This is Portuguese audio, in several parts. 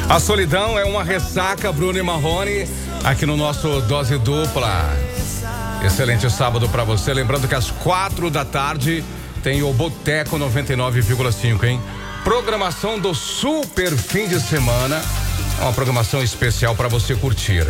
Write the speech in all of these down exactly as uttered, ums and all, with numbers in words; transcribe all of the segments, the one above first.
A solidão é uma ressaca, Bruno e Marrone, aqui no nosso Dose Dupla. Excelente sábado pra você. Lembrando que às quatro da tarde tem o Boteco noventa e nove vírgula cinco, hein? Programação do super fim de semana. Uma programação especial pra você curtir.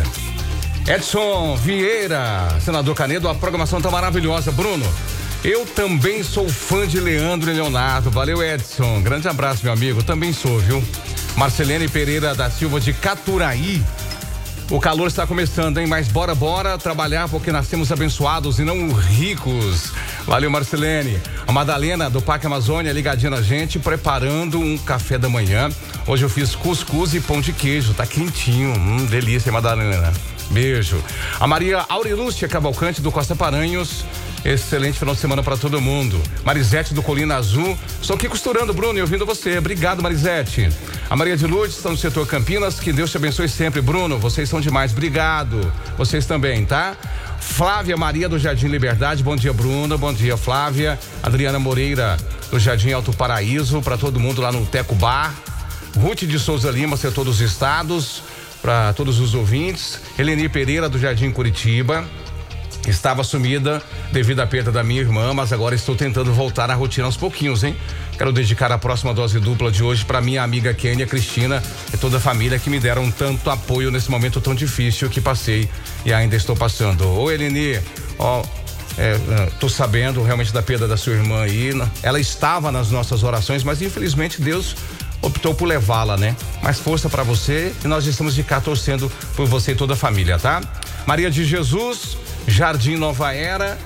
Edson Vieira, senador Canedo, a programação tá maravilhosa. Bruno, eu também sou fã de Leandro e Leonardo. Valeu, Edson. Grande abraço, meu amigo. Também sou, viu? Marcelene Pereira da Silva de Caturaí. O calor está começando, hein? Mas bora, bora trabalhar porque nascemos abençoados e não ricos. Valeu, Marcelene. A Madalena do Parque Amazônia ligadinha na gente, preparando um café da manhã. Hoje eu fiz cuscuz e pão de queijo. Tá quentinho. Hum, delícia, Madalena. Beijo. A Maria Aurilúcia Cavalcante do Costa Paranhos. Excelente final de semana para todo mundo. Marisete do Colina Azul. Estou aqui costurando, Bruno, e ouvindo você. Obrigado, Marisete. A Maria de Lourdes está no setor Campinas. Que Deus te abençoe sempre, Bruno. Vocês são demais. Obrigado. Vocês também, tá? Flávia Maria do Jardim Liberdade. Bom dia, Bruno. Bom dia, Flávia. Adriana Moreira do Jardim Alto Paraíso. Para todo mundo lá no Teco Bar. Ruth de Souza Lima, setor dos estados. Para todos os ouvintes. Eleni Pereira do Jardim Curitiba. Estava sumida devido à perda da minha irmã, mas agora estou tentando voltar à rotina aos pouquinhos, hein? Quero dedicar a próxima dose dupla de hoje para minha amiga Kênia, Cristina e toda a família que me deram tanto apoio nesse momento tão difícil que passei e ainda estou passando. Ô, Eleni, ó, é, tô sabendo realmente da perda da sua irmã aí. Ela estava nas nossas orações, mas infelizmente Deus optou por levá-la, né? Mais força para você e nós estamos de cá torcendo por você e toda a família, tá? Maria de Jesus, Jardim Nova Era,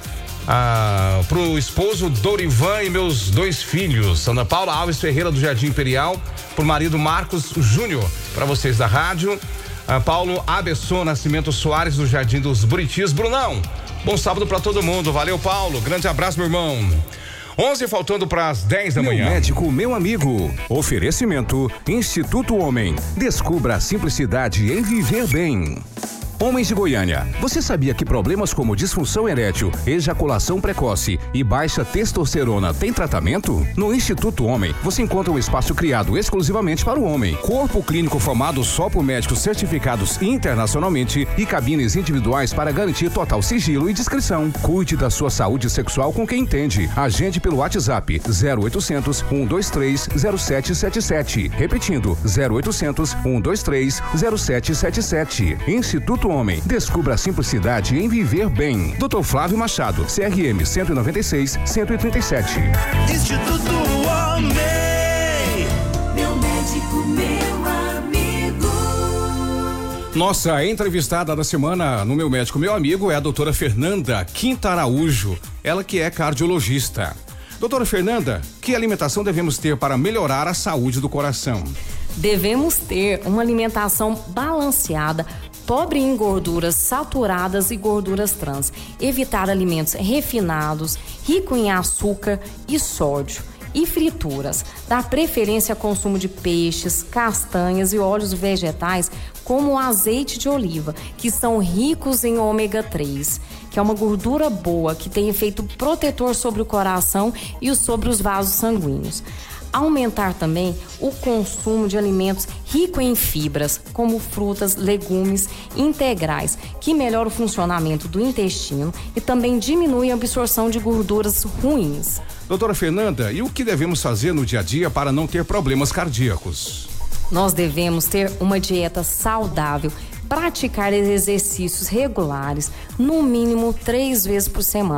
ah, pro esposo Dorivan e meus dois filhos, Ana Paula Alves Ferreira do Jardim Imperial, pro marido Marcos Júnior, para vocês da rádio, ah, Paulo Abesson Nascimento Soares do Jardim dos Buritis. Brunão, bom sábado para todo mundo, valeu, Paulo, grande abraço, meu irmão. onze faltando para as dez da manhã. Meu médico, meu amigo. Oferecimento Instituto Homem. Descubra a simplicidade em viver bem. Homens de Goiânia, você sabia que problemas como disfunção erétil, ejaculação precoce e baixa testosterona têm tratamento? No Instituto Homem, você encontra um espaço criado exclusivamente para o homem, corpo clínico formado só por médicos certificados internacionalmente e cabines individuais para garantir total sigilo e discrição. Cuide da sua saúde sexual com quem entende. Agende pelo WhatsApp zero oitocentos, um dois três, zero sete sete sete. Repetindo, zero oitocentos, um dois três, zero sete sete sete. Instituto Homem. Descubra a simplicidade em viver bem. doutor Flávio Machado, C R M cento e noventa e seis, cento e trinta e sete. Instituto Homem. Meu médico, meu amigo. Nossa entrevistada da semana no Meu Médico, meu amigo, é a doutora Fernanda Quinta Araújo. Ela que é cardiologista. Doutora Fernanda, que alimentação devemos ter para melhorar a saúde do coração? Devemos ter uma alimentação balanceada, pobre em gorduras saturadas e gorduras trans. Evitar alimentos refinados, rico em açúcar e sódio. E frituras. Dar preferência ao consumo de peixes, castanhas e óleos vegetais, como o azeite de oliva, que são ricos em ômega três, que é uma gordura boa que tem efeito protetor sobre o coração e sobre os vasos sanguíneos. Aumentar também o consumo de alimentos ricos em fibras, como frutas, legumes integrais, que melhora o funcionamento do intestino e também diminui a absorção de gorduras ruins. Doutora Fernanda, e o que devemos fazer no dia a dia para não ter problemas cardíacos? Nós devemos ter uma dieta saudável, praticar exercícios regulares, no mínimo três vezes por semana.